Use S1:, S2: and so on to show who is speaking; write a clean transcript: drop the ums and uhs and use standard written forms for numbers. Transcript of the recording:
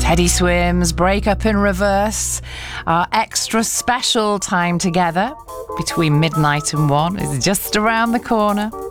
S1: Teddy Swims, Break Up in Reverse. Our extra special time together between midnight and 1 is just around the corner.